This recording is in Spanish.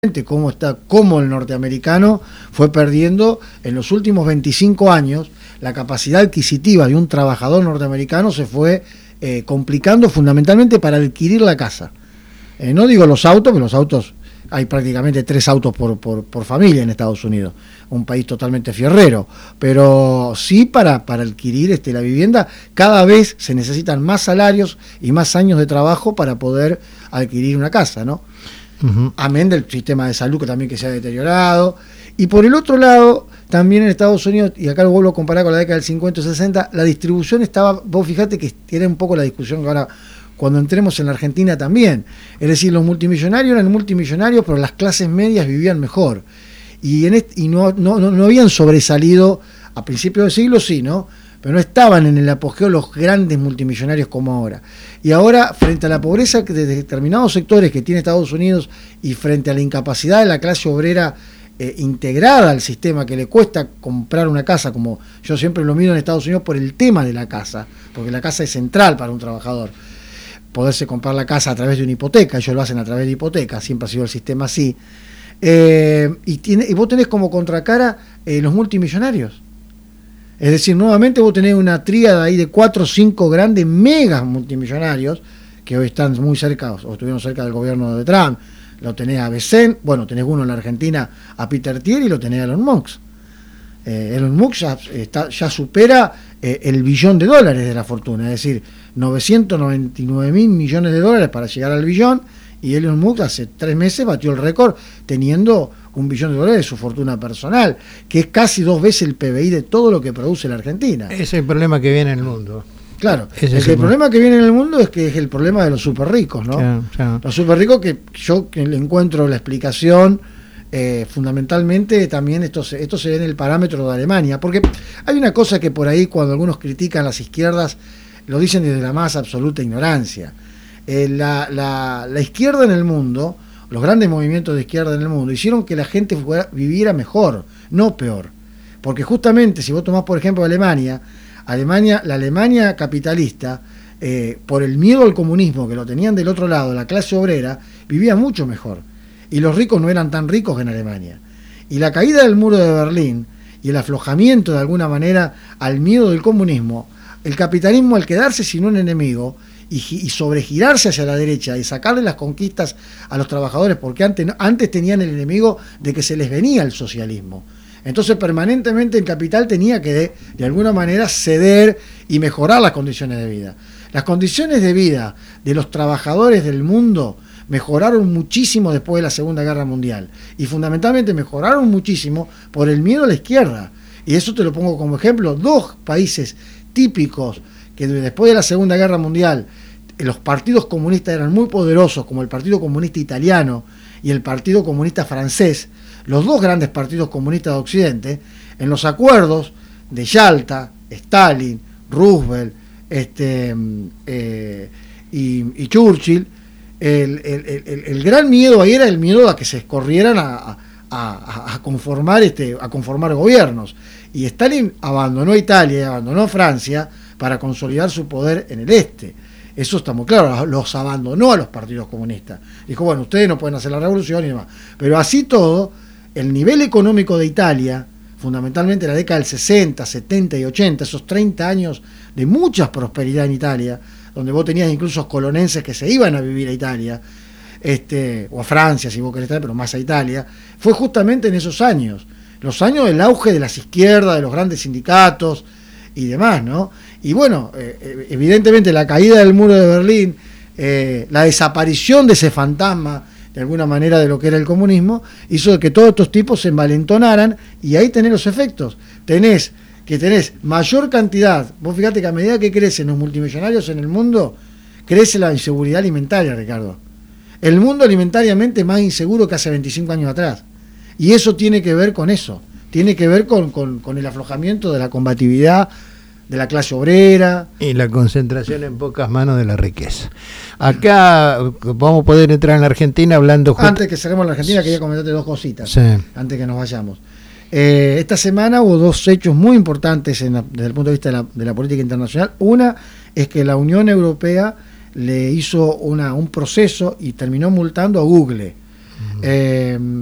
cómo el norteamericano fue perdiendo en los últimos 25 años la capacidad adquisitiva de un trabajador norteamericano se fue complicando fundamentalmente para adquirir la casa. No digo los autos, pero los autos, hay prácticamente 3 autos por familia en Estados Unidos, un país totalmente fierrero, pero sí para adquirir la vivienda cada vez se necesitan más salarios y más años de trabajo para poder adquirir una casa, ¿no? Uh-huh. Amén del sistema de salud que también que se ha deteriorado. Y por el otro lado, también en Estados Unidos, y acá lo vuelvo a comparar con la década del 50 y 60, la distribución estaba, vos fijate que tiene un poco la discusión que ahora cuando entremos en la Argentina también. Es decir, los multimillonarios eran multimillonarios, pero las clases medias vivían mejor. Y no habían sobresalido a principios del siglo, sí, ¿no? Pero no estaban en el apogeo los grandes multimillonarios como ahora. Y ahora, frente a la pobreza de determinados sectores que tiene Estados Unidos y frente a la incapacidad de la clase obrera integrada al sistema, que le cuesta comprar una casa, como yo siempre lo miro en Estados Unidos por el tema de la casa, porque la casa es central para un trabajador. Poderse comprar la casa a través de una hipoteca, ellos lo hacen a través de hipoteca, siempre ha sido el sistema así. Y vos tenés como contracara los multimillonarios. Es decir, nuevamente vos tenés una tríada ahí de 4 o 5 grandes megas multimillonarios que hoy están muy cerca, o estuvieron cerca del gobierno de Trump. Lo tenés a Becen, bueno, tenés uno en la Argentina, a Peter Thiel, y lo tenés a Elon Musk. Elon Musk ya supera el $1 billón de la fortuna, es decir, 999 mil millones de dólares para llegar al billón, y Elon Musk hace 3 meses batió el récord teniendo $1 billón de su fortuna personal, que es casi 2 veces el PBI de todo lo que produce la Argentina. Ese es el problema que viene en el mundo. Claro, el problema que viene en el mundo es que es el problema de los súper ricos, ¿no? Claro. Los súper ricos que le encuentro la explicación, fundamentalmente también esto se ve en el parámetro de Alemania, porque hay una cosa que por ahí cuando algunos critican las izquierdas, lo dicen desde la más absoluta ignorancia. La izquierda en el mundo, los grandes movimientos de izquierda en el mundo, hicieron que la gente viviera mejor, no peor. Porque justamente, si vos tomás por ejemplo la Alemania capitalista, por el miedo al comunismo que lo tenían del otro lado, la clase obrera, vivía mucho mejor. Y los ricos no eran tan ricos que en Alemania. Y la caída del muro de Berlín y el aflojamiento de alguna manera al miedo del comunismo, el capitalismo al quedarse sin un enemigo y sobregirarse hacia la derecha y sacarle las conquistas a los trabajadores, porque antes tenían el enemigo de que se les venía el socialismo. Entonces permanentemente el capital tenía que de alguna manera ceder y mejorar las condiciones de vida. Las condiciones de vida de los trabajadores del mundo mejoraron muchísimo después de la Segunda Guerra Mundial, y fundamentalmente mejoraron muchísimo por el miedo a la izquierda. Y eso te lo pongo como ejemplo, 2 países típicos que después de la Segunda Guerra Mundial los partidos comunistas eran muy poderosos, como el Partido Comunista Italiano y el Partido Comunista Francés, los 2 grandes partidos comunistas de Occidente, en los acuerdos de Yalta, Stalin, Roosevelt y Churchill, el gran miedo ahí era el miedo a que se escorrieran a conformar gobiernos. Y Stalin abandonó Italia y abandonó Francia para consolidar su poder en el este. Eso está muy claro, los abandonó a los partidos comunistas. Dijo, bueno, ustedes no pueden hacer la revolución y demás. Pero así todo, el nivel económico de Italia, fundamentalmente en la década del 60, 70 y 80, esos 30 años de mucha prosperidad en Italia, donde vos tenías incluso colonenses que se iban a vivir a Italia, o a Francia, si vos querés, pero más a Italia, fue justamente en esos años, los años del auge de las izquierdas, de los grandes sindicatos y demás, ¿no? Y bueno, evidentemente la caída del muro de Berlín, la desaparición de ese fantasma, de alguna manera, de lo que era el comunismo, hizo que todos estos tipos se envalentonaran, y ahí tenés los efectos. Tenés mayor cantidad, vos fíjate que a medida que crecen los multimillonarios en el mundo, crece la inseguridad alimentaria, Ricardo. El mundo alimentariamente es más inseguro que hace 25 años atrás. Y eso tiene que ver con eso. Tiene que ver con el aflojamiento de la combatividad de la clase obrera. Y la concentración en pocas manos de la riqueza. Acá vamos a poder entrar en la Argentina hablando... Antes que cerremos la Argentina, quería comentarte 2 cositas, sí, antes que nos vayamos. Esta semana hubo 2 hechos muy importantes desde el punto de vista de la política internacional. Una es que la Unión Europea le hizo un proceso y terminó multando a Google. Eh,